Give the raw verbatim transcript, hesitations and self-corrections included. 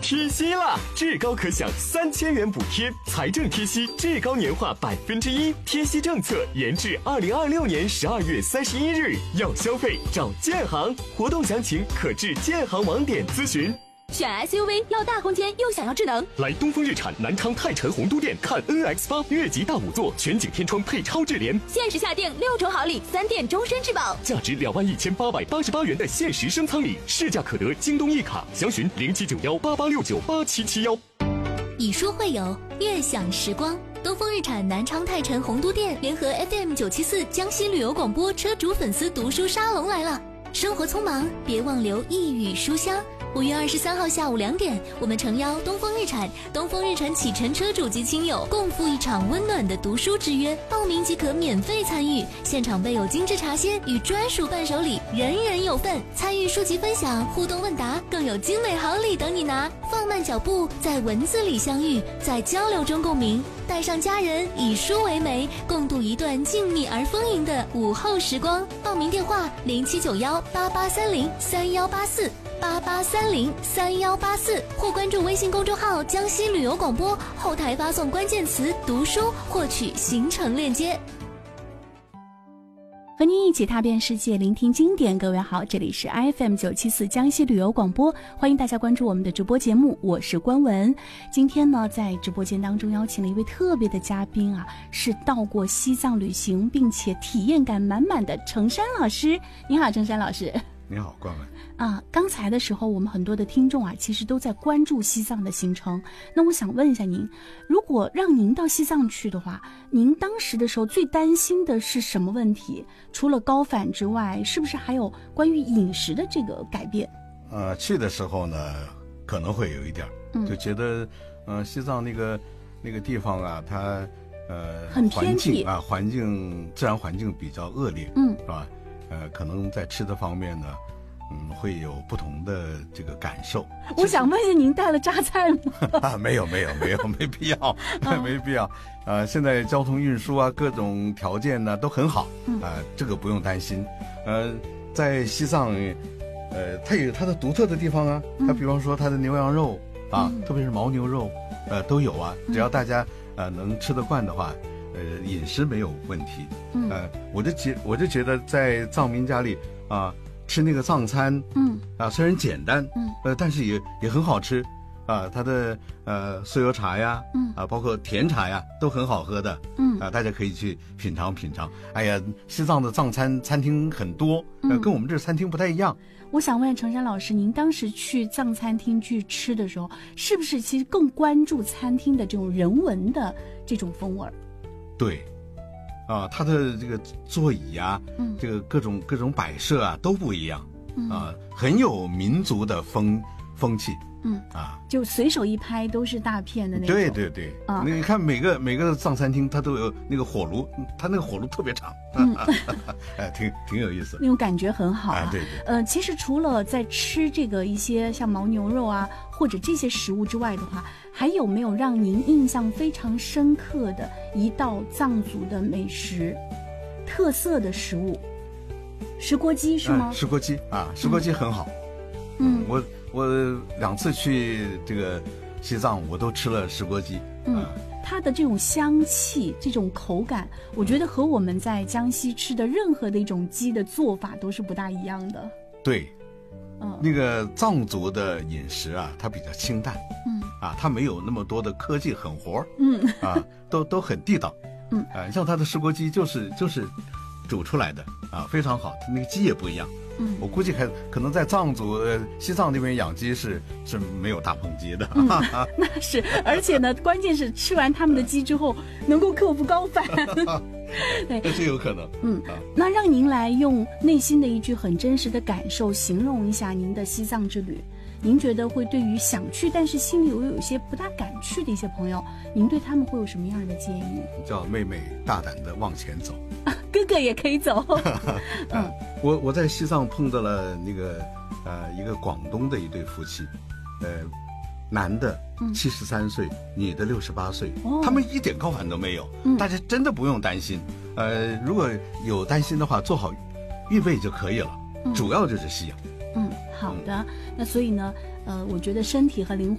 贴息啦！至高可享三千元补贴，财政贴息至高年化百分之一，贴息政策延至二零二六年十二月三十一日。要消费找建行，活动详情可至建行网点咨询。 选 S U V 要大空间又想要智能， 来东风日产南昌泰辰鸿都店看 N X 八越级大五座全景天窗配超智联， 限时下定六重好礼，三店终身质保， 价值两万一千八百八十八元的限时升舱礼，市价可得京东一卡，详询零七九幺八八六九八七七幺。 以书会友，悦享时光。东风日产南昌泰辰鸿都店联合 F M 九七四江西旅游广播车主粉丝读书沙龙来了。生活匆忙，别忘留一语书香。五月二十三号下午两点，我们诚邀东风日产、东风日产启辰车主及亲友共赴一场温暖的读书之约，报名即可免费参与，现场备有精致茶歇与专属伴手礼，人人有份。参与书籍分享、互动问答，更有精美好礼等你拿。放慢脚步，在文字里相遇，在交流中共鸣，带上家人，以书为媒，共度一段静谧而丰盈的午后时光。报名电话零七九幺八八三零三幺八四。八八三零三幺八四，或关注微信公众号江西旅游广播，后台发送关键词读书获取行程链接。 和您一起踏遍世界，聆听经典。各位好，这里是 F M 九七四江西旅游广播，欢迎大家关注我们的直播节目，我是关文。今天呢，在直播间当中邀请了一位特别的嘉宾啊，是到过西藏旅行并且体验感满满的程山老师。你好，程山老师。 你好，关文。 啊，刚才的时候，我们很多的听众啊，其实都在关注西藏的行程。那我想问一下您，如果让您到西藏去的话，您当时的时候最担心的是什么问题？除了高反之外，是不是还有关于饮食的这个改变？ 呃，去的时候呢，可能会有一点，嗯、就觉得，呃，西藏那个那个地方啊，它呃， 很偏僻环境啊，环境自然环境比较恶劣， 嗯， 是吧？呃，可能在吃的方面呢。嗯，会有不同的这个感受。 我想问一下，您带了榨菜吗？ 啊，没有，没有，没有，没必要，没必要。呃，现在交通运输啊，各种条件呢都很好，啊、呃，这个不用担心。呃，在西藏，呃，它有它的独特的地方啊。它比方说它的牛羊肉啊，嗯、特别是牦牛肉，呃，都有啊。只要大家呃能吃得惯的话，呃，饮食没有问题。嗯，呃，我就觉我就觉得在藏民家里啊。吃那个藏餐，嗯啊，虽然简单，嗯呃，但是也也很好吃，啊，它的呃酥油茶呀，嗯啊，包括甜茶呀，都很好喝的，嗯啊，大家可以去品尝品尝。哎呀，西藏的藏餐餐厅很多，呃，跟我们这餐厅不太一样。 我想问程山老师，您当时去藏餐厅去吃的时候，是不是其实更关注餐厅的这种人文的这种风味？ 对。啊，它的这个座椅啊，嗯，这个各种各种摆设啊都不一样，嗯、啊，很有民族的风风气，嗯啊， 就随手一拍都是大片的那种。 对对对，啊，你看每个每个藏餐厅它都有那个火炉，它那个火炉特别长，嗯，哎，挺挺有意思， 那种感觉很好啊。 啊对对， 呃，其实除了在吃这个一些像牦牛肉啊或者这些食物之外的话，还有没有让您印象非常深刻的一道藏族的美食，特色的食物？石锅鸡是吗？ 啊、石锅鸡啊，石锅鸡很好。嗯，我我两次去这个西藏，我都吃了石锅鸡。 嗯，啊、它的这种香气、这种口感，我觉得和我们在江西吃的任何的一种鸡的做法都是不大一样的。 对。嗯，那个藏族的饮食啊，它比较清淡，嗯，啊，它没有那么多的科技狠活，嗯，啊，都都很地道，嗯，啊，像它的石锅鸡就是就是煮出来的啊，非常好，那个鸡也不一样，嗯，我估计还可能在藏族呃西藏那边养鸡是是没有大棚鸡的， 嗯，那是，而且呢，关键是吃完他们的鸡之后能够克服高反。 对，这是有可能。 嗯，啊、那让您来用内心的一句很真实的感受形容一下您的西藏之旅。您觉得会对于想去但是心里又有一些不大敢去的一些朋友，您对他们会有什么样的建议？ 叫妹妹大胆的往前走， 啊、哥哥也可以走。 嗯，我我在西藏碰到了那个呃一个广东的一对夫妻，呃。男的七十三岁，嗯、女的六十八岁，哦，他们一点高反都没有，嗯，大家真的不用担心。呃，如果有担心的话，做好预备就可以了。嗯、主要就是吸氧。 嗯，好的。嗯、那所以呢，呃，我觉得身体和灵魂。